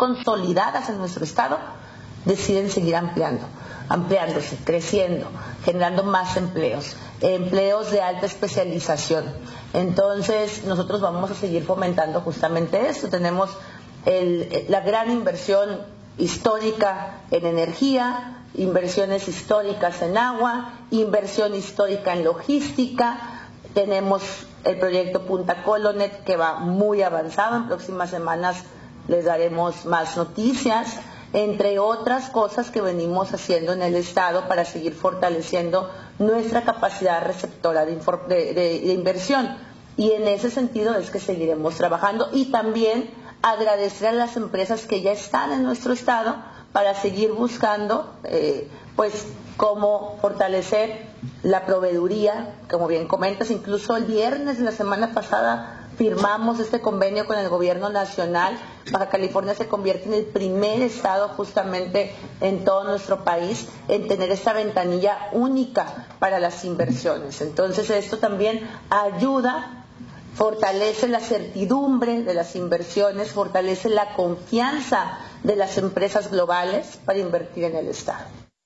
consolidadas en nuestro estado, deciden seguir ampliándose, creciendo, generando más empleos de alta especialización. Entonces nosotros vamos a seguir fomentando justamente esto. Tenemos la gran inversión histórica en energía, inversiones históricas en agua, inversión histórica en logística. Tenemos el proyecto Punta Colonet, que va muy avanzado. En próximas semanas les daremos más noticias, entre otras cosas que venimos haciendo en el estado para seguir fortaleciendo nuestra capacidad receptora de inversión. Y en ese sentido es que seguiremos trabajando, y también agradecer a las empresas que ya están en nuestro estado para seguir buscando cómo fortalecer la proveeduría, como bien comentas. Incluso el viernes de la semana pasada firmamos este convenio con el gobierno nacional. Baja California se convierte en el primer estado justamente en todo nuestro país en tener esta ventanilla única para las inversiones. Entonces esto también ayuda, fortalece la certidumbre de las inversiones, fortalece la confianza de las empresas globales para invertir en el estado.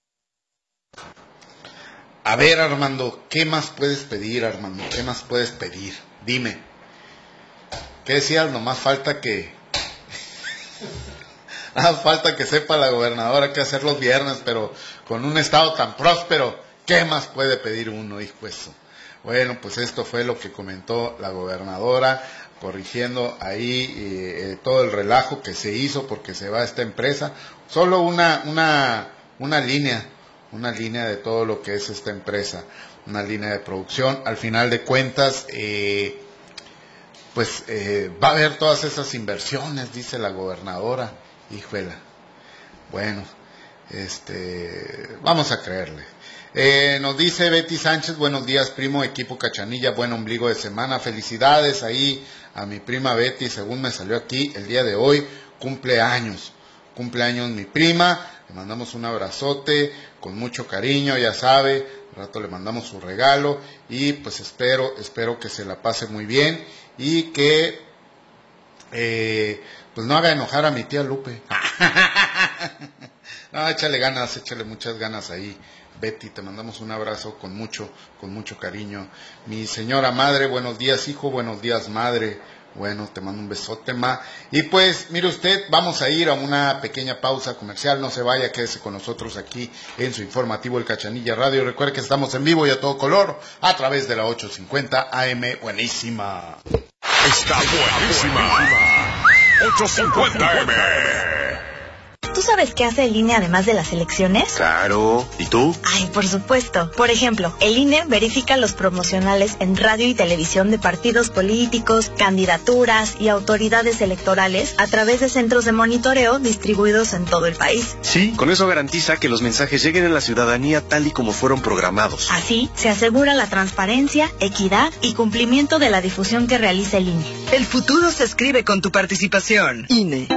A ver, Armando, ¿qué más puedes pedir, Armando? ¿Qué más puedes pedir? Dime. ¿Qué decías? Nomás falta que... falta que sepa la gobernadora qué hacer los viernes, pero con un estado tan próspero, ¿qué más puede pedir uno, hijo eso? Bueno, pues esto fue lo que comentó la gobernadora, corrigiendo ahí todo el relajo que se hizo porque se va esta empresa. Solo una línea de todo lo que es esta empresa, una línea de producción. Al final de cuentas, va a haber todas esas inversiones, dice la gobernadora. Híjole. Bueno, vamos a creerle. Nos dice Betty Sánchez: buenos días, primo, equipo Cachanilla, buen ombligo de semana. Felicidades ahí a mi prima Betty, según me salió aquí el día de hoy, cumpleaños mi prima. Le mandamos un abrazote con mucho cariño, ya sabe, al rato le mandamos su regalo, y pues espero que se la pase muy bien y que pues no haga enojar a mi tía Lupe. No, échale muchas ganas ahí, Betty. Te mandamos un abrazo con mucho cariño. Mi señora madre: buenos días, hijo, buenos días, madre. Bueno, te mando un besote, ma. Y pues, mire usted, vamos a ir a una pequeña pausa comercial. No se vaya, quédese con nosotros aquí en su informativo El Cachanilla Radio. Recuerde que estamos en vivo y a todo color a través de la 850 AM. Buenísima. Está buenísima. 850 AM. ¿Tú sabes qué hace el INE además de las elecciones? Claro. ¿Y tú? Ay, por supuesto. Por ejemplo, el INE verifica los promocionales en radio y televisión de partidos políticos, candidaturas y autoridades electorales a través de centros de monitoreo distribuidos en todo el país. Sí, con eso garantiza que los mensajes lleguen a la ciudadanía tal y como fueron programados. Así, se asegura la transparencia, equidad y cumplimiento de la difusión que realiza el INE. El futuro se escribe con tu participación. INE.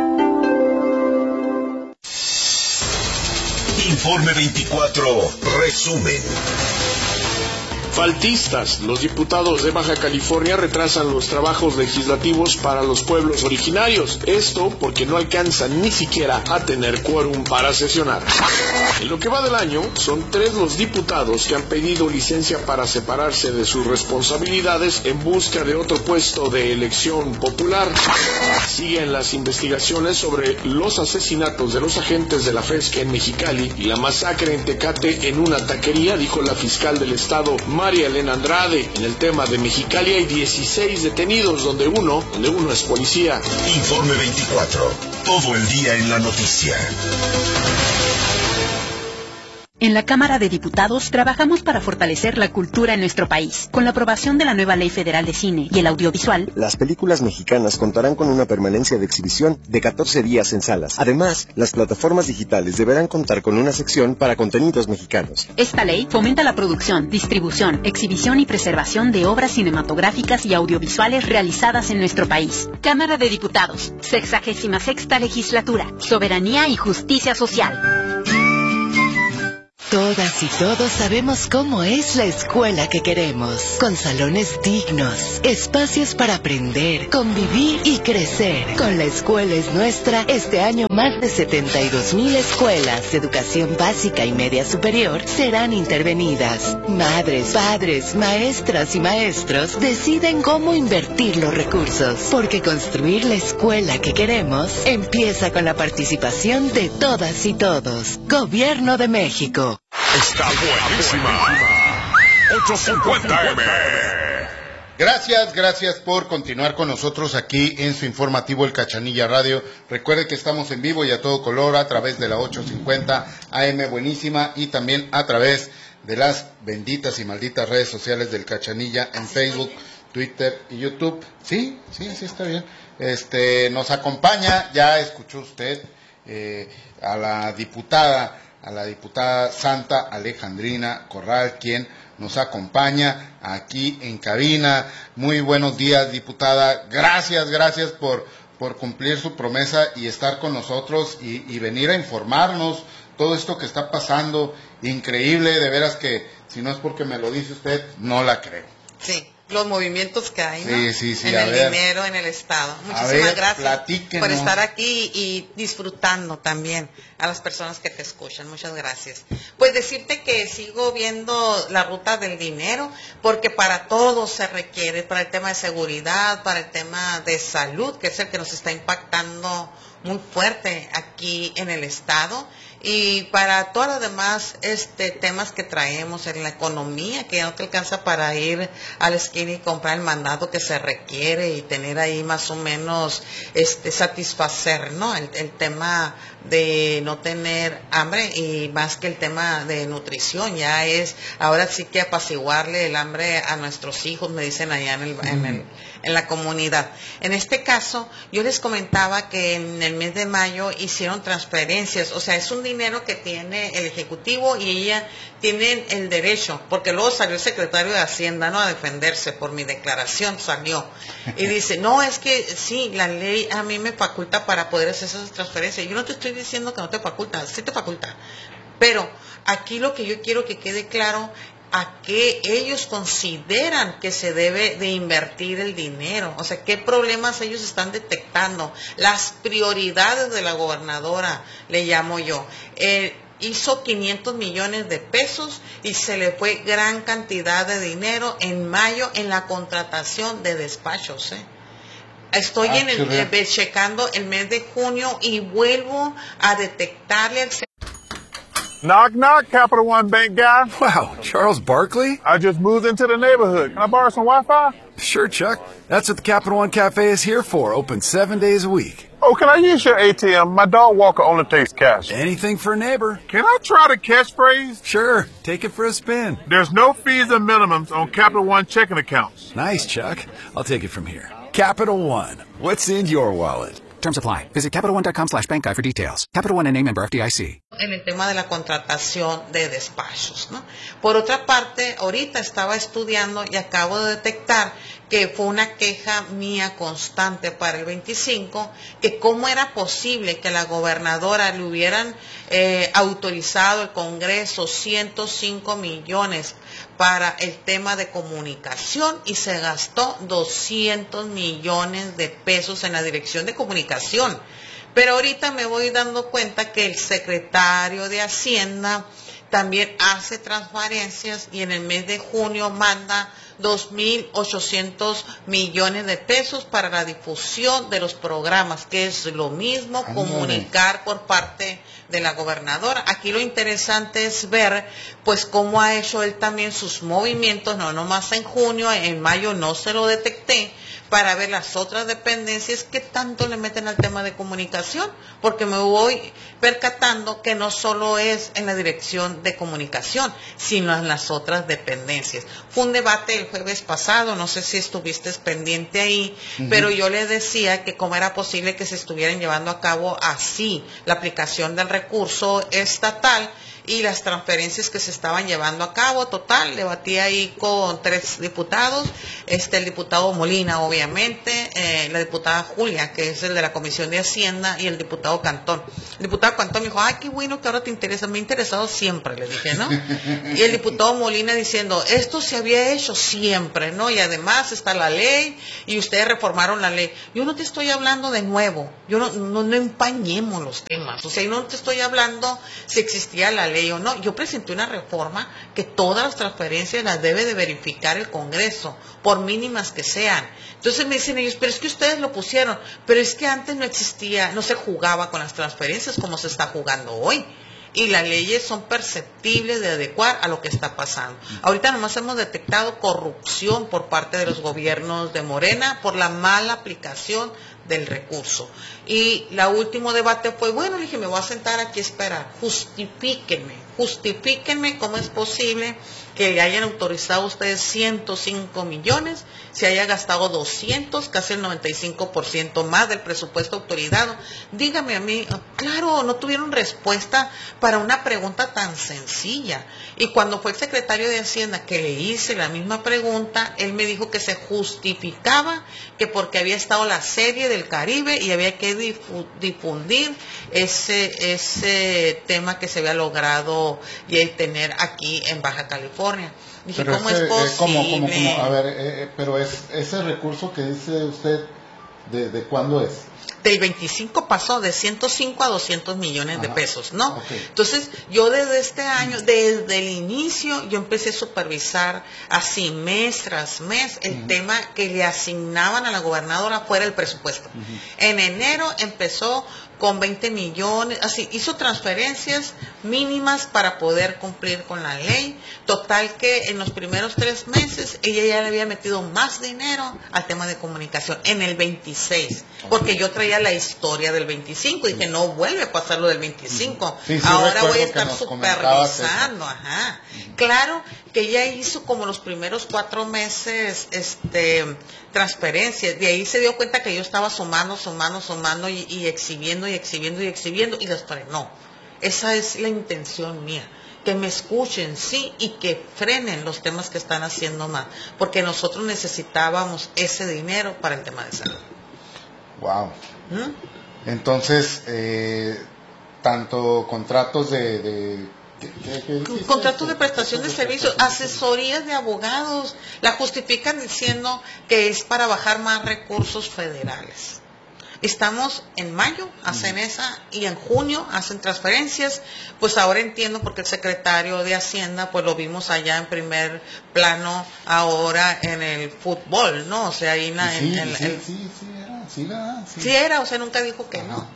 Informe 24, resumen. Faltistas. Los diputados de Baja California retrasan los trabajos legislativos para los pueblos originarios. Esto porque no alcanzan ni siquiera a tener quórum para sesionar. En lo que va del año, son 3 los diputados que han pedido licencia para separarse de sus responsabilidades en busca de otro puesto de elección popular. Siguen las investigaciones sobre los asesinatos de los agentes de la FESC en Mexicali y la masacre en Tecate en una taquería, dijo la fiscal del estado, María Elena Andrade. En el tema de Mexicali hay 16 detenidos, donde uno es policía. Informe 24, todo el día en la noticia. En la Cámara de Diputados trabajamos para fortalecer la cultura en nuestro país. Con la aprobación de la nueva Ley Federal de Cine y el Audiovisual, las películas mexicanas contarán con una permanencia de exhibición de 14 días en salas. Además, las plataformas digitales deberán contar con una sección para contenidos mexicanos. Esta ley fomenta la producción, distribución, exhibición y preservación de obras cinematográficas y audiovisuales realizadas en nuestro país. Cámara de Diputados, 66ª Legislatura, Soberanía y Justicia Social. Todas y todos sabemos cómo es la escuela que queremos, con salones dignos, espacios para aprender, convivir y crecer. Con La Escuela es Nuestra, este año más de 72,000 escuelas de educación básica y media superior serán intervenidas. Madres, padres, maestras y maestros deciden cómo invertir los recursos, porque construir la escuela que queremos empieza con la participación de todas y todos. Gobierno de México. Está buenísima. 850M. Gracias por continuar con nosotros aquí en su informativo El Cachanilla Radio. Recuerde que estamos en vivo y a todo color a través de la 850 AM Buenísima y también a través de las benditas y malditas redes sociales del Cachanilla en Facebook, Twitter y YouTube. Sí, está bien. Nos acompaña, ya escuchó usted, a la diputada Santa Alejandrina Corral, quien nos acompaña aquí en cabina. Muy buenos días, diputada. Gracias por cumplir su promesa y estar con nosotros y venir a informarnos todo esto que está pasando. Increíble, de veras que si no es porque me lo dice usted, no la creo. Sí. Los movimientos que hay, ¿no? Sí, en el dinero, en el Estado. Muchísimas gracias por estar aquí y disfrutando también a las personas que te escuchan. Muchas gracias. Pues decirte que sigo viendo la ruta del dinero, porque para todo se requiere, para el tema de seguridad, para el tema de salud, que es el que nos está impactando muy fuerte aquí en el Estado, y para todos los demás temas que traemos en la economía, que ya no te alcanza para ir a la esquina y comprar el mandado que se requiere y tener ahí más o menos satisfacer, ¿no? El tema de no tener hambre, y más que el tema de nutrición, ya es ahora sí que apaciguarle el hambre a nuestros hijos, me dicen allá en la comunidad. En este caso, yo les comentaba que en el mes de mayo hicieron transferencias, o sea, es un dinero que tiene el Ejecutivo y ella tienen el derecho, porque luego salió el secretario de Hacienda, ¿no?, a defenderse por mi declaración, salió, y dice, no, es que sí, la ley a mí me faculta para poder hacer esas transferencias. Yo no te estoy diciendo que no te faculta, sí te faculta, pero aquí lo que yo quiero que quede claro, a qué ellos consideran que se debe de invertir el dinero, o sea, qué problemas ellos están detectando, las prioridades de la gobernadora, le llamo yo. Hizo 500 millones de pesos y se le fue gran cantidad de dinero en mayo en la contratación de despachos, Estoy checando el mes de junio y vuelvo a detectarle el... Knock, knock, Capital One Bank guy. Wow, Charles Barkley? I just moved into the neighborhood. Can I borrow some Wi-Fi? Sure, Chuck. That's what the Capital One Cafe is here for, open 7 days a week. Oh, can I use your ATM? My dog walker only takes cash. Anything for a neighbor. Can I try the catchphrase? Sure, take it for a spin. There's no fees or minimums on Capital One checking accounts. Nice, Chuck. I'll take it from here. Capital One. What's in your wallet? Terms apply. Visit CapitalOne.com/bankguide for details. Capital One and member FDIC. En el tema de la contratación de despachos, ¿no? Por otra parte, ahorita estaba estudiando y acabo de detectar que fue una queja mía constante para el 25, que cómo era posible que la gobernadora le hubieran autorizado el Congreso 105 millones para el tema de comunicación y se gastó 200 millones de pesos en la dirección de comunicación. Pero ahorita me voy dando cuenta que el secretario de Hacienda también hace transparencias y en el mes de junio manda 2.800 millones de pesos para la difusión de los programas, que es lo mismo comunicar por parte de la gobernadora. Aquí lo interesante es ver pues cómo ha hecho él también sus movimientos, no nomás en junio, en mayo no se lo detecté, para ver las otras dependencias que tanto le meten al tema de comunicación, porque me voy percatando que no solo es en la dirección de comunicación, sino en las otras dependencias. Fue un debate el jueves pasado, no sé si estuviste pendiente ahí, pero yo le decía que cómo era posible que se estuvieran llevando a cabo así la aplicación del recurso estatal, y las transferencias que se estaban llevando a cabo. Total, debatí ahí con 3 diputados, el diputado Molina, obviamente, la diputada Julia, que es el de la Comisión de Hacienda, y el diputado Cantón. El diputado Cantón me dijo, ay, qué bueno que ahora te interesa, me ha interesado siempre, le dije, ¿no? Y el diputado Molina diciendo, esto se había hecho siempre, ¿no? Y además está la ley, y ustedes reformaron la ley. Yo no te estoy hablando de nuevo, yo no empañemos los temas, o sea, yo no te estoy hablando si existía la ley o no. Yo presenté una reforma que todas las transferencias las debe de verificar el Congreso, por mínimas que sean. Entonces me dicen ellos, pero es que ustedes lo pusieron, pero es que antes no existía, no se jugaba con las transferencias como se está jugando hoy. Y las leyes son perceptibles de adecuar a lo que está pasando. Ahorita nomás hemos detectado corrupción por parte de los gobiernos de Morena por la mala aplicación del recurso. Y la último debate fue, bueno, le dije, me voy a sentar aquí a esperar, justifíquenme cómo es posible que le hayan autorizado a ustedes 105 millones, se haya gastado 200, casi el 95% más del presupuesto autorizado. Dígame a mí, claro, no tuvieron respuesta para una pregunta tan sencilla. Y cuando fue el secretario de Hacienda que le hice la misma pregunta, él me dijo que se justificaba que porque había estado la Serie del Caribe y había que difundir ese tema que se había logrado tener aquí en Baja California. Dije, pero ¿cómo es posible? ¿Cómo? A ver, pero ese recurso que dice usted, ¿de cuándo es? Del 25 pasó de 105 a 200 millones de pesos, ¿no? Okay. Entonces, yo desde este año, desde el inicio, yo empecé a supervisar así mes tras mes el tema que le asignaban a la gobernadora fuera del presupuesto. En enero empezó con 20 millones, así, hizo transferencias mínimas para poder cumplir con la ley. Total que en los primeros 3 meses ella ya le había metido más dinero al tema de comunicación, en el 26, porque yo traía la historia del 25 y dije, no vuelve a pasar lo del 25, ahora voy a estar supervisando, Claro que ella hizo como los primeros 4 meses transferencias, de ahí se dio cuenta que yo estaba sumando y exhibiendo y las frenó. Esa es la intención mía, que me escuchen, sí, y que frenen los temas que están haciendo mal, porque nosotros necesitábamos ese dinero para el tema de salud. Wow. Entonces, tanto contratos contratos de prestación de servicios, asesorías de abogados, la justifican diciendo que es para bajar más recursos federales. Estamos en mayo, hacen esa, y en junio hacen transferencias. Pues ahora entiendo porque el secretario de Hacienda, pues lo vimos allá en primer plano ahora en el fútbol, ¿no? O sea, ahí sí era, o sea, nunca dijo que no.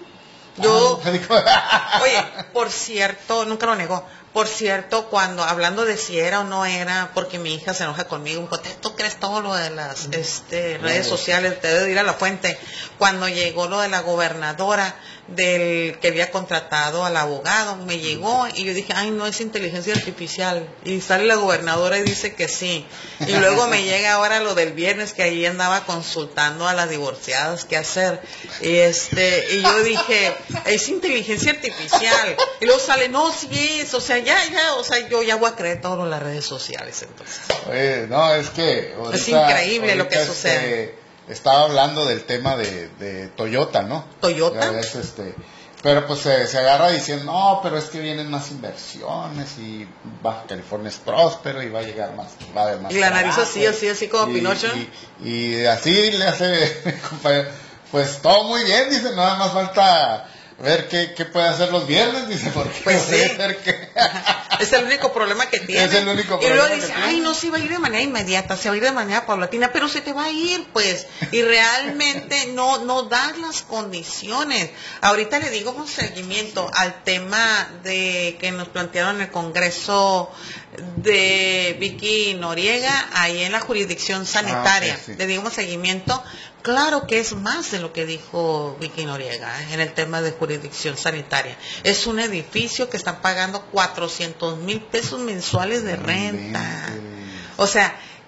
Oye, por cierto, nunca lo negó. Por cierto, cuando hablando de si era o no era, porque mi hija se enoja conmigo, me dijo, ¿tú crees todo lo de las redes sociales? Te debo ir a la fuente. Cuando llegó lo de la gobernadora, del que había contratado al abogado, me llegó y yo dije, ay, no, es inteligencia artificial. Y sale la gobernadora y dice que sí. Y luego me llega ahora lo del viernes, que ahí andaba consultando a las divorciadas qué hacer. Y yo dije, es inteligencia artificial. Y luego sale, no, sí es, o sea, yo ya voy a creer todo en las redes sociales, entonces. Oye, no, es que ahorita, es increíble lo que sucede. Estaba hablando del tema de Toyota, ¿no? ¿Toyota? Pero pues se agarra diciendo, no, pero es que vienen más inversiones y Baja California es próspero y va a llegar más, va a haber más. Y la nariz así como Pinocho. Y así le hace, pues todo muy bien, dice, nada más falta ver qué puede hacer los viernes, dice, porque pues sí. Es el único problema que tiene. Es el único problema. Y luego dice, ay, no, se va a ir de manera inmediata, se va a ir de manera paulatina, pero se te va a ir, pues. Y realmente no das las condiciones. Ahorita le digo un seguimiento al tema de que nos plantearon en el Congreso de Vicky Noriega, ahí en la jurisdicción sanitaria. Sí. Le digo un seguimiento. Claro que es más de lo que dijo Vicky Noriega en el tema de jurisdicción sanitaria. Es un edificio que están pagando 400,000 pesos mensuales de renta. O sea,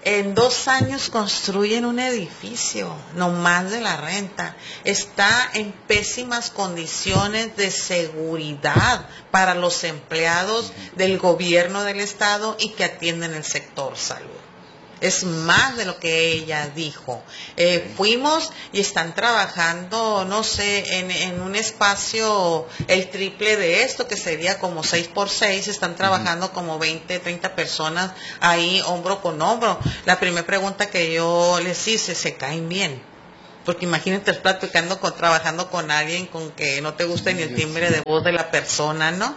En 2 años construyen un edificio, no más de la renta. Está en pésimas condiciones de seguridad para los empleados del gobierno del estado y que atienden el sector salud. Es más de lo que ella dijo. Fuimos y están trabajando, no sé, en un espacio el triple de esto, que sería como 6x6, están trabajando como 20, 30 personas ahí hombro con hombro. La primera pregunta que yo les hice, ¿se caen bien? Porque imagínate, estás trabajando con alguien con que no te gusta ni el timbre de voz de la persona, ¿no?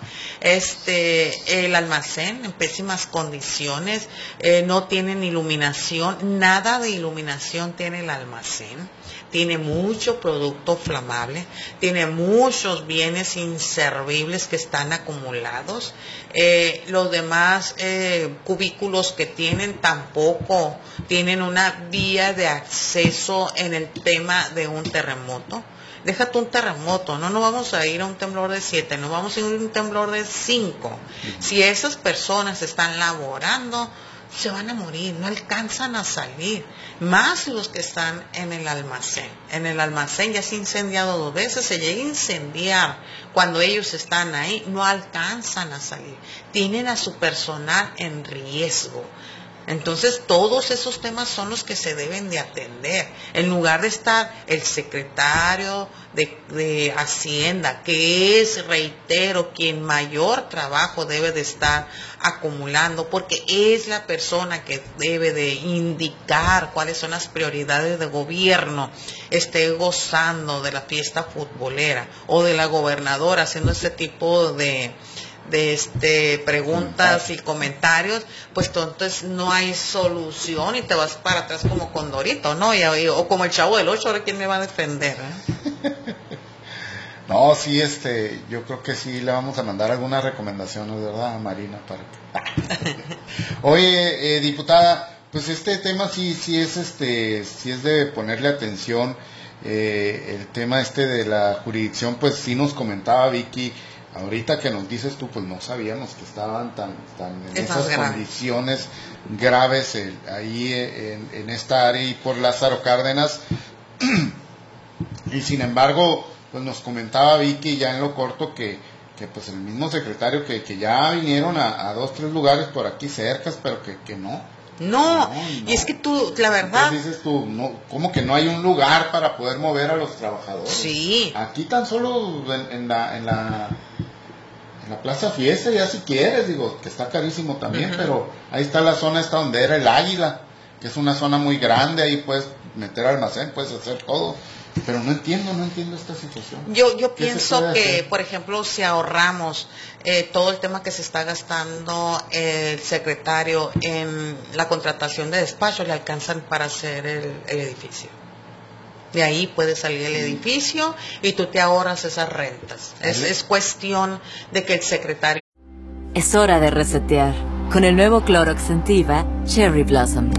El almacén en pésimas condiciones, no tienen iluminación, nada de iluminación tiene el almacén. Tiene mucho producto flamable, tiene muchos bienes inservibles que están acumulados. Los demás cubículos que tienen tampoco tienen una vía de acceso en el tema de un terremoto. Déjate un terremoto, no nos vamos a ir a un temblor de 7, nos vamos a ir a un temblor de 5. Si esas personas están laborando, se van a morir, no alcanzan a salir, más los que están en el almacén. En el almacén ya se ha incendiado 2 veces, se llega a incendiar cuando ellos están ahí, no alcanzan a salir, tienen a su personal en riesgo. Entonces todos esos temas son los que se deben de atender, en lugar de estar el secretario de Hacienda, que es, reitero, quien mayor trabajo debe de estar acumulando, porque es la persona que debe de indicar cuáles son las prioridades de gobierno, esté gozando de la fiesta futbolera, o de la gobernadora haciendo ese tipo de preguntas y comentarios, pues entonces no hay solución y te vas para atrás como Condorito, ¿no? O como el Chavo del 8, ahora quién me va a defender, No, sí, yo creo que sí le vamos a mandar algunas recomendaciones, ¿verdad, Marina? Oye, diputada, pues este tema sí es de ponerle atención. El tema de la jurisdicción, pues sí nos comentaba Vicky. Ahorita que nos dices tú, pues no sabíamos que estaban tan en esas condiciones graves ahí en esta área y por Lázaro Cárdenas. Y sin embargo, pues nos comentaba Vicky ya en lo corto que pues el mismo secretario que ya vinieron a 2, 3 lugares por aquí cercas, pero que no. No, y es que tú, la verdad... Entonces dices tú, no, ¿cómo que no hay un lugar para poder mover a los trabajadores? Sí. Aquí tan solo en la Plaza Fiesta, ya si quieres, digo, que está carísimo también, pero ahí está la zona esta donde era el Águila, que es una zona muy grande, ahí puedes meter almacén, puedes hacer todo. Pero no entiendo esta situación. Yo pienso que, por ejemplo, si ahorramos todo el tema que se está gastando el secretario en la contratación de despacho, le alcanzan para hacer el edificio. De ahí puede salir el edificio y tú te ahorras esas rentas. Es cuestión de que el secretario... Es hora de resetear con el nuevo Clorox Scentiva Cherry Blossom.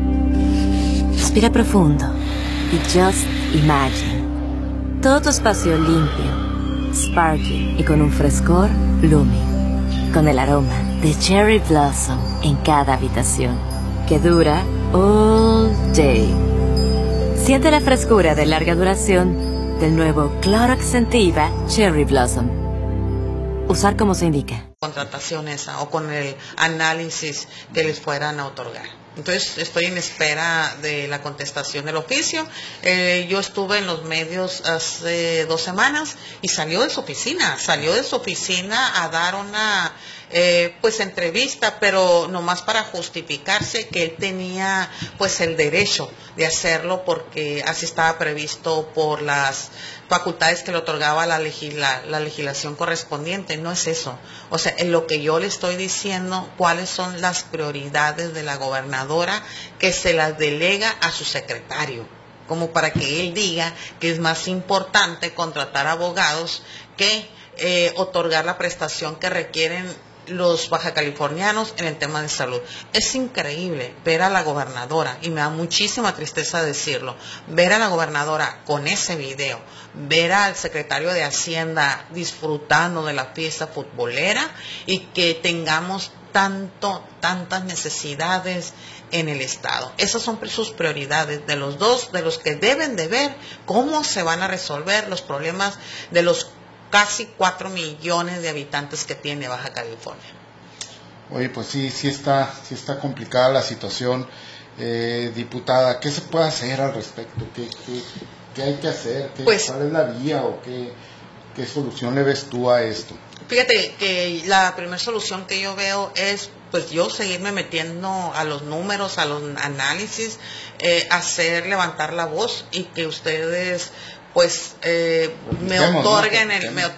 Respira profundo y just imagine. Todo tu espacio limpio, sparkly y con un frescor blooming. Con el aroma de Cherry Blossom en cada habitación, que dura all day. Siente la frescura de larga duración del nuevo Clorox Scentiva Cherry Blossom. Usar como se indica. Contratación esa o con el análisis que les fueran a otorgar. Entonces estoy en espera de la contestación del oficio. Yo estuve en los medios hace 2 semanas y salió de su oficina a dar una pues entrevista, pero nomás para justificarse que él tenía pues el derecho de hacerlo porque así estaba previsto por las facultades que le otorgaba la legislación correspondiente. No es eso. O sea, en lo que yo le estoy diciendo, cuáles son las prioridades de la gobernadora que se las delega a su secretario, como para que él diga que es más importante contratar abogados que otorgar la prestación que requieren los bajacalifornianos en el tema de salud. Es increíble ver a la gobernadora, y me da muchísima tristeza decirlo, ver a la gobernadora con ese video, ver al secretario de Hacienda disfrutando de la fiesta futbolera y que tengamos tantas necesidades en el Estado. Esas son sus prioridades de los dos, de los que deben de ver cómo se van a resolver los problemas de los casi 4 millones de habitantes que tiene Baja California. Oye, pues sí está complicada la situación, diputada. ¿Qué se puede hacer al respecto? ¿Qué hay que hacer? ¿Cuál es la vía o qué solución le ves tú a esto? Fíjate que la primera solución que yo veo es pues yo seguirme metiendo a los números, a los análisis, levantar la voz y que ustedes pues me otorguen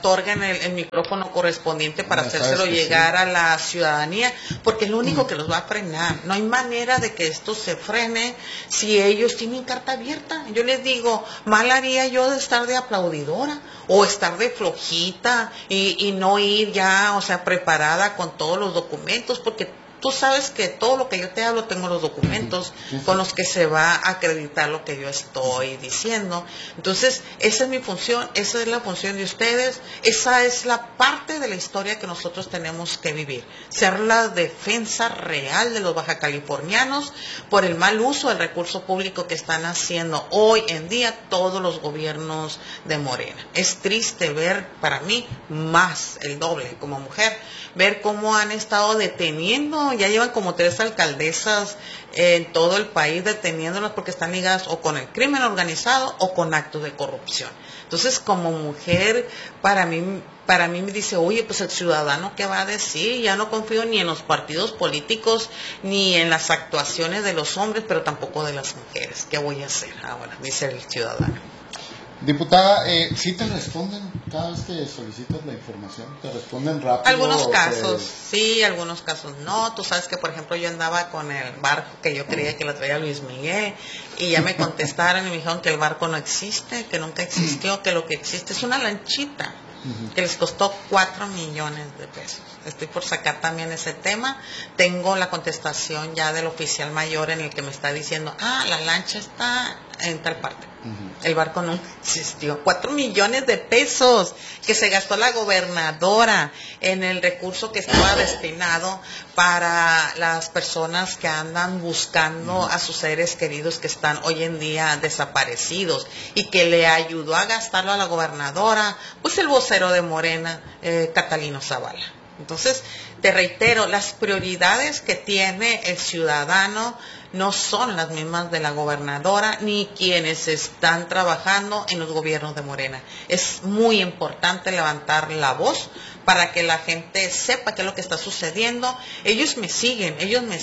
el micrófono correspondiente para hacérselo llegar a la ciudadanía, porque es lo único que los va a frenar. No hay manera de que esto se frene si ellos tienen carta abierta. Yo les digo, mal haría yo de estar de aplaudidora o estar de flojita y no ir ya, o sea, preparada con todos los documentos, porque tú sabes que todo lo que yo te hablo tengo los documentos con los que se va a acreditar lo que yo estoy diciendo. Entonces, esa es mi función, esa es la función de ustedes, esa es la parte de la historia que nosotros tenemos que vivir. Ser la defensa real de los bajacalifornianos por el mal uso del recurso público que están haciendo hoy en día todos los gobiernos de Morena. Es triste ver, para mí, más el doble como mujer, ver cómo han estado deteniendo, ya llevan como 3 alcaldesas en todo el país deteniéndolas porque están ligadas o con el crimen organizado o con actos de corrupción. Entonces, como mujer, para mí me dice, oye, pues el ciudadano, ¿qué va a decir? Ya no confío ni en los partidos políticos, ni en las actuaciones de los hombres, pero tampoco de las mujeres. ¿Qué voy a hacer ahora? Dice el ciudadano. Diputada, ¿sí te responden cada vez que solicitas la información? ¿Te responden rápido? Algunos casos sí, algunos casos no. Tú sabes que, por ejemplo, yo andaba con el barco que yo creía que lo traía Luis Miguel y ya me contestaron y me dijeron que el barco no existe, que nunca existió, que lo que existe es una lanchita que les costó 4 millones de pesos. Estoy por sacar también ese tema. Tengo la contestación ya del oficial mayor en el que me está diciendo, la lancha está en tal parte. El barco no existió. 4 millones de pesos que se gastó la gobernadora en el recurso que estaba destinado para las personas que andan buscando a sus seres queridos que están hoy en día desaparecidos, y que le ayudó a gastarlo a la gobernadora, pues el vocero de Morena, Catalino Zavala. Entonces, te reitero, las prioridades que tiene el ciudadano no son las mismas de la gobernadora ni quienes están trabajando en los gobiernos de Morena. Es muy importante levantar la voz para que la gente sepa qué es lo que está sucediendo. Ellos me siguen.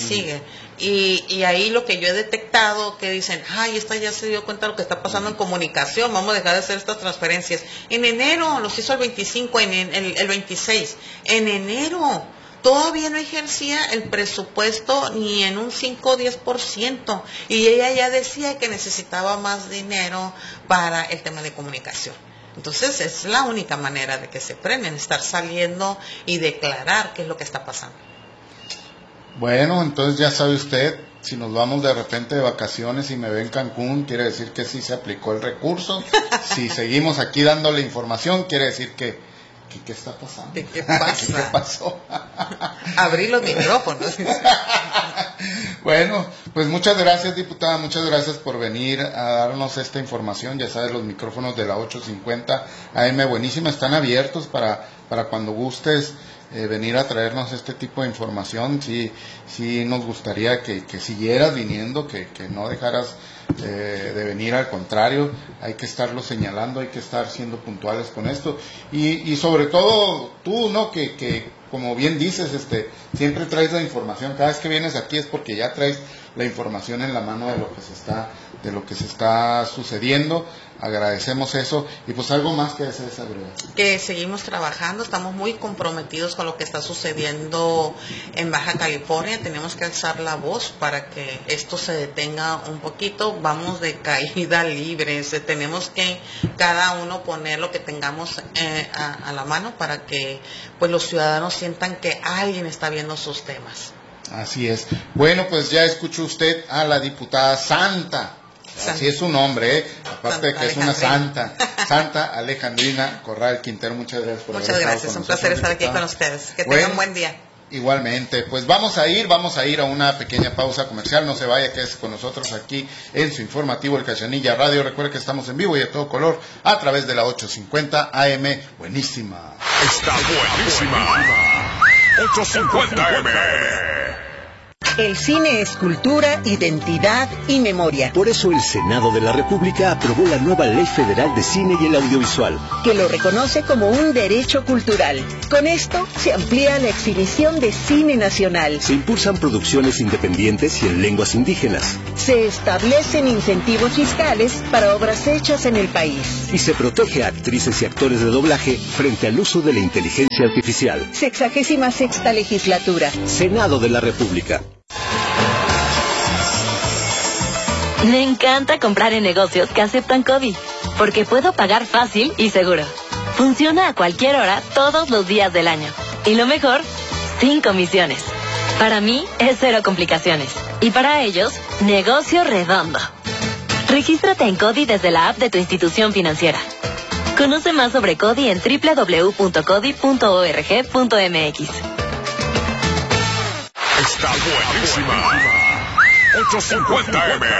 Y ahí lo que yo he detectado, que dicen, esta ya se dio cuenta de lo que está pasando en comunicación, vamos a dejar de hacer estas transferencias. En enero, los hizo el 25, el 26, en enero. Todavía no ejercía el presupuesto ni en un 5 o 10%, y ella ya decía que necesitaba más dinero para el tema de comunicación. Entonces es la única manera de que se premien, estar saliendo y declarar qué es lo que está pasando. Bueno, entonces ya sabe usted, si nos vamos de repente de vacaciones y me ve en Cancún, quiere decir que sí se aplicó el recurso. Si seguimos aquí dándole información, quiere decir que ¿qué está pasando? ¿Qué pasa? ¿Qué pasó? Abrí los micrófonos. Bueno, pues muchas gracias, diputada, muchas gracias por venir a darnos esta información. Ya sabes, los micrófonos de la 850 AM buenísima están abiertos para cuando gustes venir a traernos este tipo de información. Sí nos gustaría que siguieras viniendo, que no dejaras de venir, al contrario, hay que estarlo señalando, hay que estar siendo puntuales con esto, y sobre todo tú, ¿no? Que como bien dices, siempre traes la información. Cada vez que vienes aquí es porque ya traes la información en la mano de lo que se está sucediendo. Agradecemos eso, y pues algo más que desees agregar. Que seguimos trabajando, estamos muy comprometidos con lo que está sucediendo en Baja California. Tenemos que alzar la voz para que esto se detenga un poquito. Vamos de caída libre, tenemos que cada uno poner lo que tengamos a la mano para que pues los ciudadanos sientan que alguien está viendo sus temas. Así es. Bueno, pues ya escuchó usted a la diputada Santa. Así es su nombre, aparte de que es una Santa Alejandrina Corral Quintero. Muchas gracias por haber estado con nosotros. Un placer estar aquí con ustedes. Que tengan buen día. Igualmente, pues vamos a ir a una pequeña pausa comercial, no se vaya, que es con nosotros aquí en su informativo El Cachanilla Radio. Recuerde que estamos en vivo y a todo color a través de la 850 AM. Buenísima. Está buenísima. 850 AM. El cine es cultura, identidad y memoria. Por eso el Senado de la República aprobó la nueva Ley Federal de Cine y el Audiovisual, que lo reconoce como un derecho cultural. Con esto se amplía la exhibición de cine nacional. Se impulsan producciones independientes y en lenguas indígenas. Se establecen incentivos fiscales para obras hechas en el país. Y se protege a actrices y actores de doblaje frente al uso de la inteligencia artificial. 66ª legislatura. Senado de la República. Me encanta comprar en negocios que aceptan CODI, porque puedo pagar fácil y seguro. Funciona a cualquier hora, todos los días del año. Y lo mejor, sin comisiones. Para mí, es cero complicaciones. Y para ellos, negocio redondo. Regístrate en CODI desde la app de tu institución financiera. Conoce más sobre CODI en www.codi.org.mx. Está buenísima. 850 M.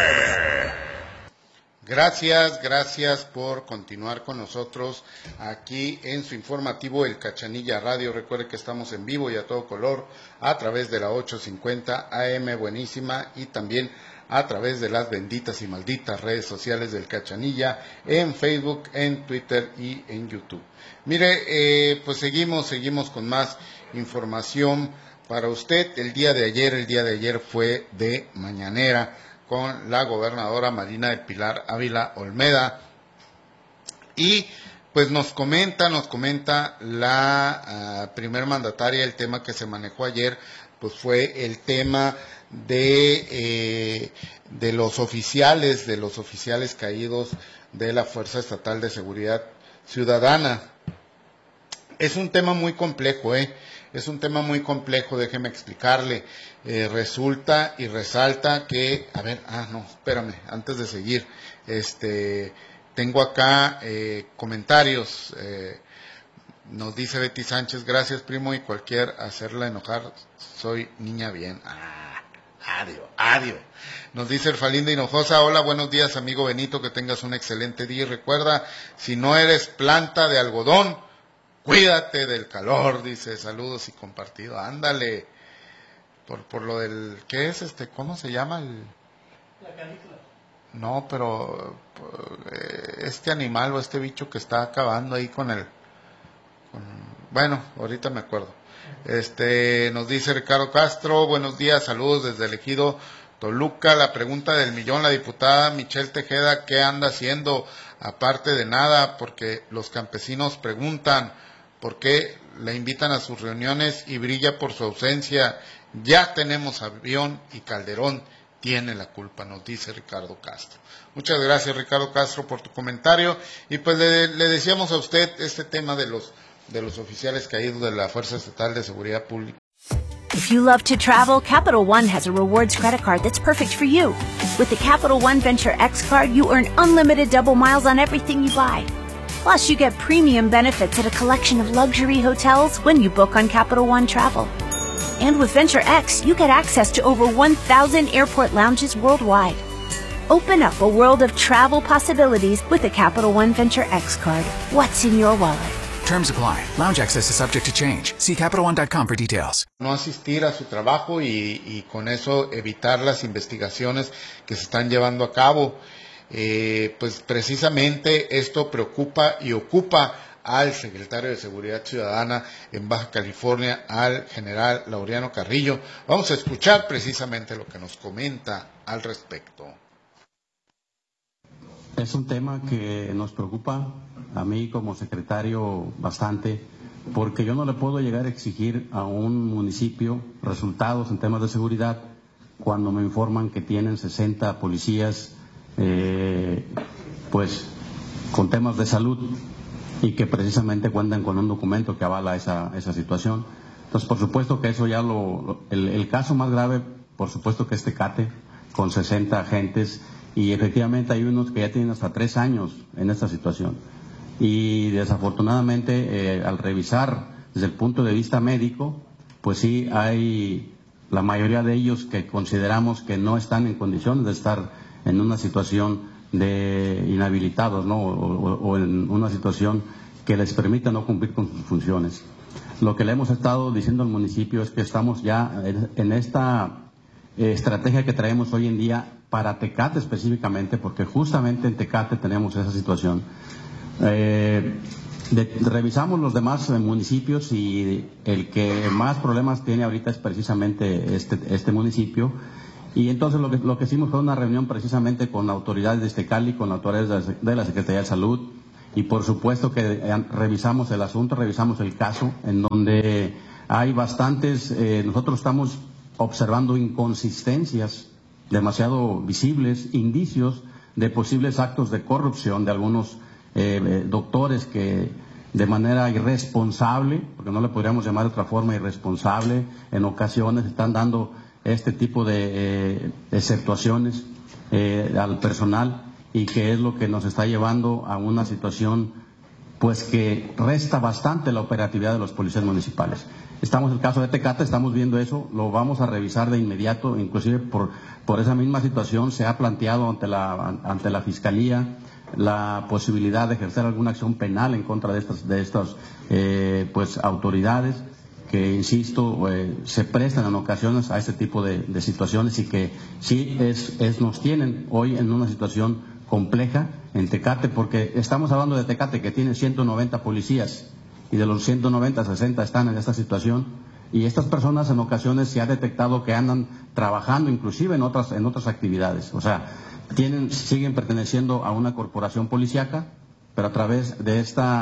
Gracias por continuar con nosotros aquí en su informativo El Cachanilla Radio. Recuerde que estamos en vivo y a todo color a través de la 850 AM Buenísima y también a través de las benditas y malditas redes sociales del Cachanilla en Facebook, en Twitter y en YouTube. Mire, pues seguimos con más información para usted. El día de ayer fue de mañanera con la gobernadora Marina del Pilar Ávila Olmeda y pues nos comenta la primer mandataria. El tema que se manejó ayer pues fue el tema de los oficiales caídos de la Fuerza Estatal de Seguridad Ciudadana. Es un tema muy complejo, Es un tema muy complejo, déjeme explicarle. Resulta y resalta que, espérame, antes de seguir, tengo acá comentarios. Nos dice Betty Sánchez, gracias primo, y cualquier hacerla enojar, soy niña bien. Adiós. Nos dice Erfalinda Hinojosa, hola, buenos días amigo Benito, que tengas un excelente día y recuerda, si no eres planta de algodón, cuídate del calor, dice, saludos y compartido. Ándale, por lo del, ¿qué es cómo se llama? La canícula. No, pero este animal o este bicho que está acabando ahí bueno, ahorita me acuerdo. Nos dice Ricardo Castro, buenos días, saludos desde el Ejido Toluca. La pregunta del millón, la diputada Michelle Tejeda, ¿qué anda haciendo? Aparte de nada, porque los campesinos preguntan por qué la invitan a sus reuniones y brilla por su ausencia. Ya tenemos avión y Calderón tiene la culpa, nos dice Ricardo Castro. Muchas gracias, Ricardo Castro, por tu comentario. Y pues le decíamos a usted este tema de los oficiales caídos de la Fuerza Estatal de Seguridad Pública. If you love to travel, Capital One has a rewards credit card that's perfect for you. With the Capital One Venture X card, you earn unlimited double miles on everything you buy. Plus, you get premium benefits at a collection of luxury hotels when you book on Capital One Travel. And with Venture X, you get access to over 1,000 airport lounges worldwide. Open up a world of travel possibilities with the Capital One Venture X card. What's in your wallet? Terms apply. Lounge access is subject to change. See CapitalOne.com for details. No asistir a su trabajo y con eso evitar las investigaciones que se están llevando a cabo. Pues precisamente esto preocupa y ocupa al secretario de Seguridad Ciudadana en Baja California, al general Laureano Carrillo. Vamos a escuchar precisamente lo que nos comenta al respecto. Es un tema que nos preocupa a mí como secretario bastante, porque yo no le puedo llegar a exigir a un municipio resultados en temas de seguridad cuando me informan que tienen 60 policías pues con temas de salud y que precisamente cuentan con un documento que avala esa situación. Entonces, por supuesto que eso ya el caso más grave, por supuesto que es Tecate, con 60 agentes, y efectivamente hay unos que ya tienen hasta 3 años en esta situación. Y desafortunadamente, al revisar desde el punto de vista médico, pues sí hay la mayoría de ellos que consideramos que no están en condiciones de estar en una situación de inhabilitados, ¿no? O en una situación que les permita no cumplir con sus funciones. Lo que le hemos estado diciendo al municipio es que estamos ya en esta estrategia que traemos hoy en día para Tecate específicamente, porque justamente en Tecate tenemos esa situación. Revisamos los demás municipios y el que más problemas tiene ahorita es precisamente este municipio. Y entonces lo que hicimos fue una reunión precisamente con autoridades de Iztecali, con autoridades de la Secretaría de Salud, y por supuesto que revisamos el asunto, revisamos el caso, en donde hay bastantes, nosotros estamos observando inconsistencias demasiado visibles, indicios de posibles actos de corrupción de algunos doctores que de manera irresponsable, porque no le podríamos llamar de otra forma, irresponsable, en ocasiones están dando este tipo de exceptuaciones al personal, y que es lo que nos está llevando a una situación pues que resta bastante la operatividad de los policías municipales. Estamos en el caso de Tecate, estamos viendo eso, lo vamos a revisar de inmediato, inclusive por esa misma situación se ha planteado ante la Fiscalía la posibilidad de ejercer alguna acción penal en contra de estas pues autoridades que, insisto, se prestan en ocasiones a este tipo de situaciones, y que sí nos tienen hoy en una situación compleja en Tecate, porque estamos hablando de Tecate, que tiene 190 policías, y de los 190, 60 están en esta situación, y estas personas en ocasiones se ha detectado que andan trabajando inclusive en otras actividades, o sea, siguen perteneciendo a una corporación policíaca, pero a través de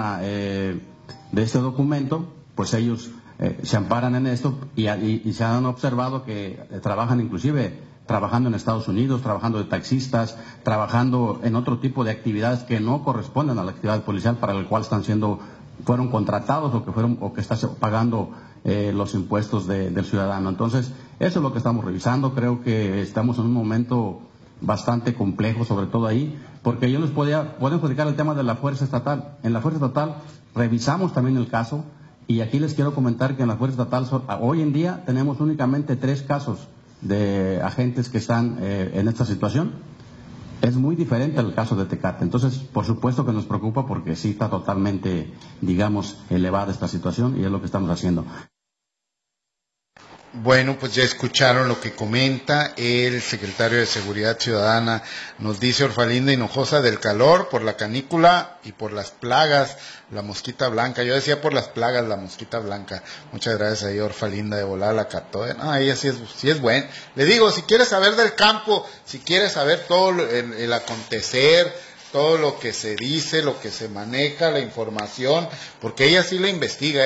este documento, pues ellos se amparan en esto, y se han observado que trabajan inclusive trabajando en Estados Unidos, trabajando de taxistas, trabajando en otro tipo de actividades que no corresponden a la actividad policial para la cual fueron contratados o que está pagando los impuestos del ciudadano. Entonces, eso es lo que estamos revisando. Creo que estamos en un momento bastante complejo, sobre todo ahí, porque yo les puedo explicar el tema de la Fuerza Estatal. En la Fuerza Estatal revisamos también el caso, y aquí les quiero comentar que en la Fuerza Estatal hoy en día tenemos únicamente 3 casos de agentes que están en esta situación. Es muy diferente al caso de Tecate. Entonces, por supuesto que nos preocupa, porque sí está totalmente, digamos, elevada esta situación, y es lo que estamos haciendo. Bueno, pues ya escucharon lo que comenta el secretario de Seguridad Ciudadana. Nos dice Orfalinda Hinojosa: del calor, por la canícula y por las plagas, la mosquita blanca. Yo decía por las plagas, la mosquita blanca. Muchas gracias ahí, Orfalinda, de volar la captó. No, ella sí es buena. Le digo, si quieres saber del campo, si quieres saber todo el acontecer, todo lo que se dice, lo que se maneja, la información, porque ella sí la investiga,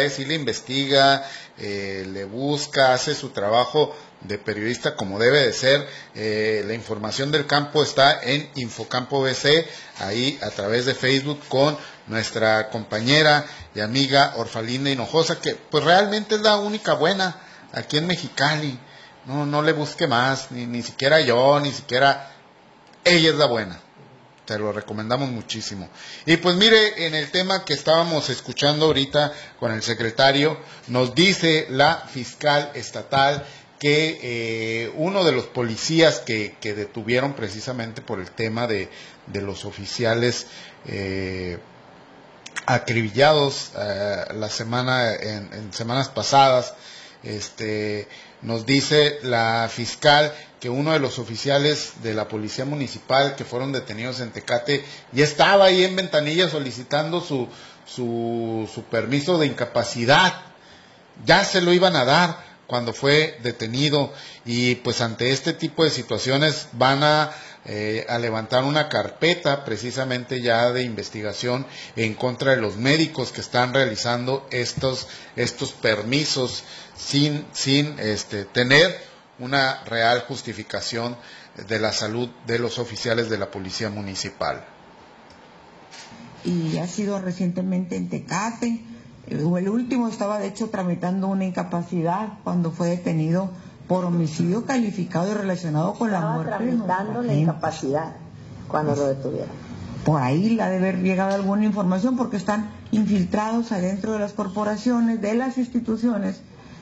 le busca, hace su trabajo de periodista como debe de ser. La información del campo está en Infocampo BC, ahí a través de Facebook, con nuestra compañera y amiga Orfalinda Hinojosa, que pues realmente es la única buena aquí en Mexicali. No le busque más, ni siquiera yo, ni siquiera ella es la buena. Te lo recomendamos muchísimo. Y pues mire, en el tema que estábamos escuchando ahorita con el secretario, nos dice la fiscal estatal que uno de los policías que detuvieron precisamente por el tema de los oficiales acribillados en semanas pasadas, nos dice la fiscal que uno de los oficiales de la policía municipal que fueron detenidos en Tecate ya estaba ahí en Ventanilla solicitando su permiso de incapacidad. Ya se lo iban a dar cuando fue detenido, y pues ante este tipo de situaciones van a levantar una carpeta precisamente ya de investigación en contra de los médicos que están realizando estos permisos sin tener una real justificación de la salud de los oficiales de la policía municipal. Y ha sido recientemente en Tecate. El último estaba de hecho tramitando una incapacidad cuando fue detenido por homicidio calificado y relacionado con la muerte. Estaba tramitando la incapacidad cuando lo detuvieron. Por ahí le ha de haber llegado alguna información, porque están infiltrados adentro de las corporaciones, de las instituciones,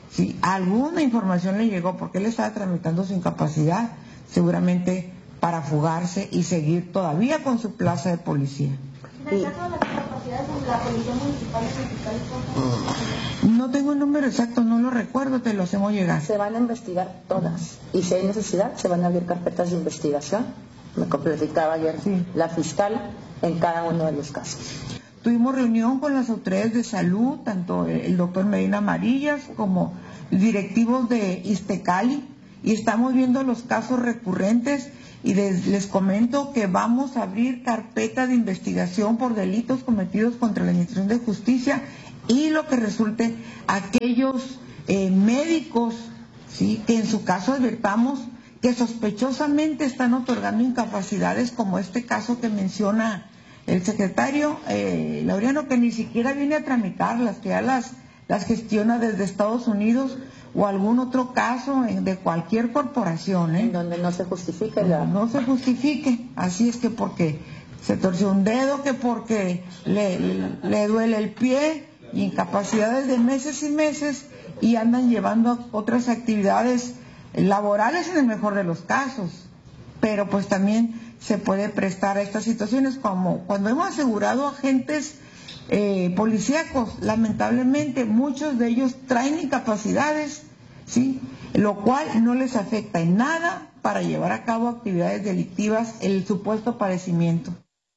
si alguna información le llegó, porque él estaba tramitando su incapacidad, seguramente para fugarse y seguir todavía con su plaza de policía. ¿En el caso de las capacidades de la Policía Municipal de No tengo el número exacto, no lo recuerdo, te lo hacemos llegar. Se van a investigar todas, y si hay necesidad, se van a abrir carpetas de investigación. Me complementaba ayer la fiscal en cada uno de los casos. Tuvimos reunión con las autoridades de salud, tanto el doctor Medina Amarillas como directivos de Iztecali, y estamos viendo los casos recurrentes, y les comento que vamos a abrir carpetas de investigación por delitos cometidos contra la Administración de Justicia, y lo que resulte, aquellos médicos, ¿sí?, que en su caso advertamos que sospechosamente están otorgando incapacidades, como este caso que menciona el secretario Laureano, que ni siquiera viene a tramitarlas, que ya las gestiona desde Estados Unidos, o algún otro caso de cualquier corporación, en donde no se justifique no se justifique. Así es que porque se torció un dedo, que porque le duele el pie, incapacidades de meses y meses, y andan llevando otras actividades laborales en el mejor de los casos. Pero pues también se puede prestar a estas situaciones, como cuando hemos asegurado agentes policíacos, lamentablemente muchos de ellos traen incapacidades, ¿sí?, lo cual no les afecta en nada para llevar a cabo actividades delictivas, el supuesto padecimiento.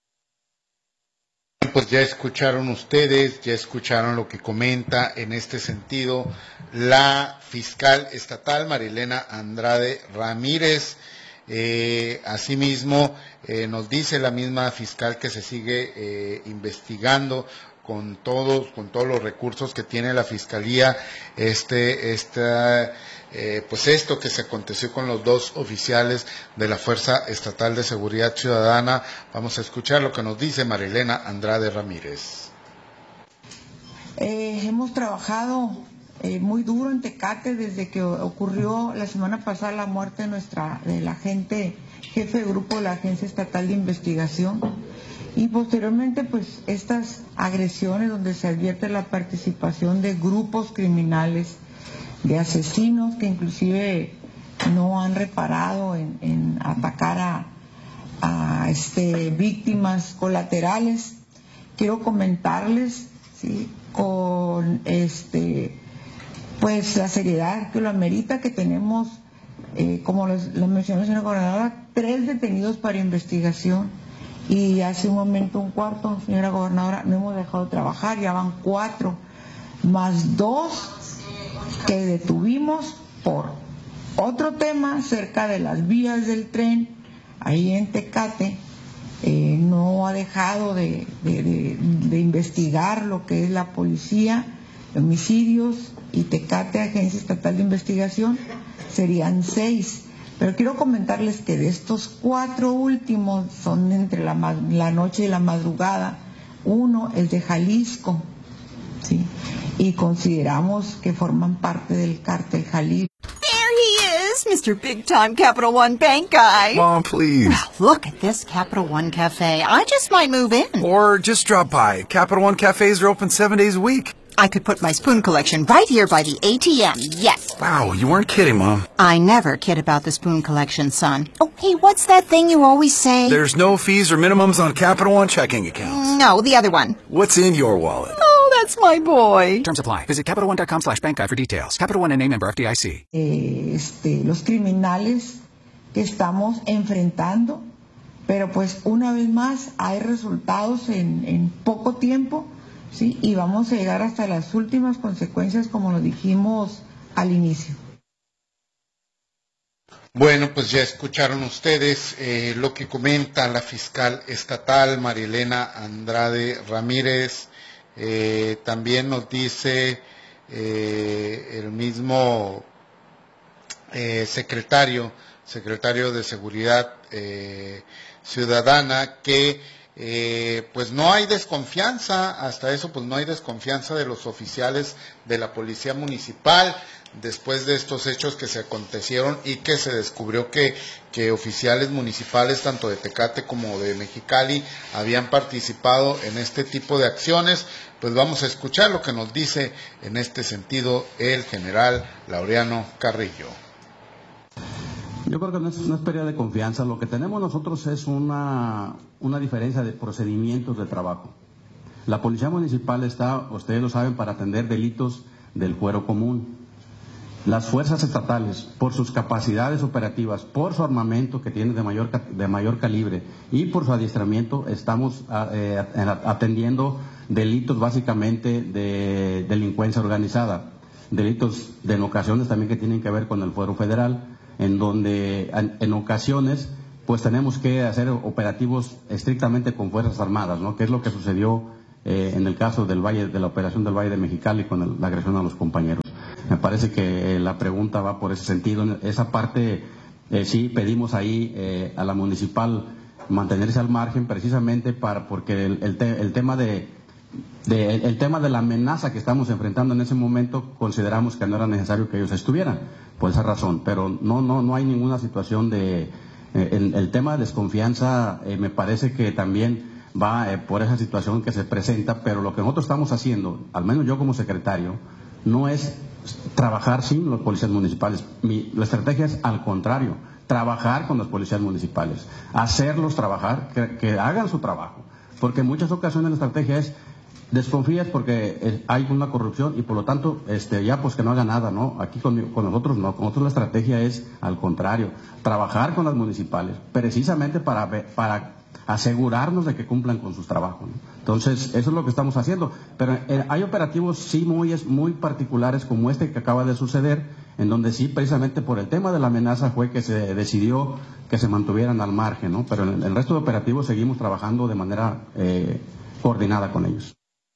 Pues ya escucharon ustedes, ya escucharon lo que comenta en este sentido la fiscal estatal Marilena Andrade Ramírez. Asimismo, nos dice la misma fiscal que se sigue investigando con todos los recursos que tiene la fiscalía, pues esto que se aconteció con los dos oficiales de la Fuerza Estatal de Seguridad Ciudadana. Vamos a escuchar lo que nos dice Marilena Andrade Ramírez. Hemos trabajado muy duro en Tecate desde que ocurrió la semana pasada la muerte del agente jefe de grupo de la Agencia Estatal de Investigación, y posteriormente pues estas agresiones donde se advierte la participación de grupos criminales, de asesinos que inclusive no han reparado en atacar a víctimas colaterales. Quiero comentarles, ¿sí?, con pues la seriedad que lo amerita, que tenemos, como lo mencionó la señora gobernadora, 3 detenidos para investigación, y hace un momento un cuarto, señora gobernadora, no hemos dejado de trabajar, ya van 4, más 2 que detuvimos por otro tema cerca de las vías del tren, ahí en Tecate. No ha dejado de investigar lo que es la policía, homicidios, y Tecate, Agencia Estatal de Investigación, serían 6. Pero quiero comentarles que de estos 4 últimos son entre la noche y la madrugada. Uno es de Jalisco, ¿sí?, y consideramos que forman parte del cártel Jalisco. Mr. Big Time Capital One Bank guy. Mom, please. Well, look at this Capital One Cafe. I just might move in. Or just drop by. Capital One Cafes are open 7 days a week. I could put my spoon collection right here by the ATM, yes. Wow, you weren't kidding, Mom. I never kid about the spoon collection, son. Oh, hey, what's that thing you always say? There's no fees or minimums on Capital One checking accounts. No, the other one. What's in your wallet? Oh, that's my boy. Terms apply. Visit CapitalOne.com/bank guide for details. Capital One, a member FDIC. Los criminales que estamos enfrentando, pero pues una vez más hay resultados en poco tiempo, ¿sí?, y vamos a llegar hasta las últimas consecuencias, como lo dijimos al inicio. Bueno, pues ya escucharon ustedes lo que comenta la fiscal estatal Marilena Andrade Ramírez. También nos dice el mismo secretario de Seguridad Ciudadana que pues no hay desconfianza, hasta eso pues no hay desconfianza de los oficiales de la Policía Municipal. después de estos hechos que se acontecieron y que se descubrió que oficiales municipales tanto de Tecate como de Mexicali habían participado en este tipo de acciones. Pues vamos a escuchar lo que nos dice en este sentido el general Laureano Carrillo. Yo creo que no es pérdida de confianza. Lo que tenemos nosotros es una diferencia de procedimientos de trabajo. La Policía Municipal está, ustedes lo saben, para atender delitos del fuero común. Las fuerzas estatales, por sus capacidades operativas, por su armamento que tiene de mayor calibre y por su adiestramiento, estamos atendiendo delitos básicamente de delincuencia organizada, delitos en ocasiones también que tienen que ver con el fuero federal, en donde en ocasiones pues tenemos que hacer operativos estrictamente con Fuerzas Armadas, ¿no? Que es lo que sucedió en el caso de la operación del Valle de Mexicali con la agresión a los compañeros. Me parece que la pregunta va por ese sentido. Esa parte sí pedimos ahí a la municipal mantenerse al margen, precisamente porque el tema de la amenaza que estamos enfrentando en ese momento, consideramos que no era necesario que ellos estuvieran, por esa razón. Pero no hay ninguna situación de... el tema de desconfianza me parece que también va por esa situación que se presenta, pero lo que nosotros estamos haciendo, al menos yo como secretario, no es trabajar sin los policías municipales. La estrategia es al contrario, trabajar con los policías municipales, hacerlos trabajar, que hagan su trabajo, porque en muchas ocasiones la estrategia es desconfías porque hay una corrupción y por lo tanto ya pues que no haga nada, ¿no? Aquí con nosotros no, con nosotros la estrategia es al contrario, trabajar con las municipales, precisamente para asegurarnos de que cumplan con sus trabajos, ¿no? Entonces, eso es lo que estamos haciendo. Pero hay operativos sí muy particulares como este que acaba de suceder, en donde sí, precisamente por el tema de la amenaza fue que se decidió que se mantuvieran al margen, ¿no? Pero en el resto de operativos seguimos trabajando de manera coordinada con ellos.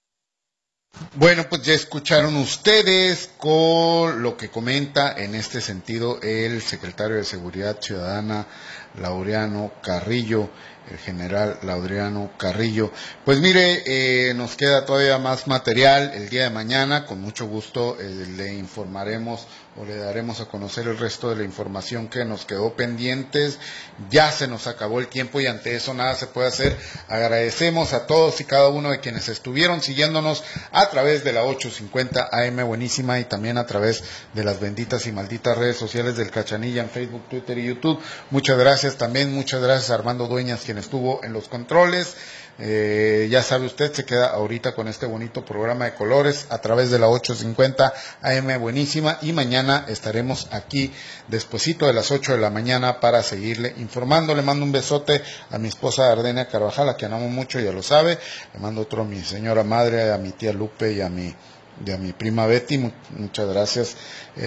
Bueno, pues ya escucharon ustedes con lo que comenta en este sentido el secretario de Seguridad Ciudadana, Laureano Carrillo, el general Laureano Carrillo. Pues mire, nos queda todavía más material el día de mañana. Con mucho gusto le informaremos o le daremos a conocer el resto de la información que nos quedó pendientes. Ya se nos acabó el tiempo y ante eso nada se puede hacer. Agradecemos a todos y cada uno de quienes estuvieron siguiéndonos a través de la 850 AM Buenísima y también a través de las benditas y malditas redes sociales del Cachanilla en Facebook, Twitter y YouTube. Muchas gracias también, muchas gracias a Armando Dueñas, quien estuvo en los controles. Ya sabe usted, se queda ahorita con este bonito programa de colores a través de la 850 AM Buenísima y mañana estaremos aquí despuesito de las 8 de la mañana para seguirle informando. Le mando un besote a mi esposa Ardenia Carvajal, a quien amo mucho, ya lo sabe. Le mando otro a mi señora madre, a mi tía Lupe y a mi prima Betty. Muchas gracias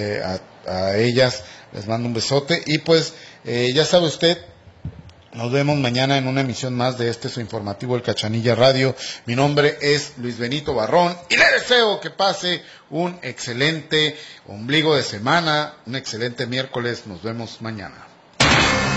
a ellas, les mando un besote y pues ya sabe usted, nos vemos mañana en una emisión más de su informativo El Cachanilla Radio. Mi nombre es Luis Benito Barrón y le deseo que pase un excelente ombligo de semana, un excelente miércoles. Nos vemos mañana.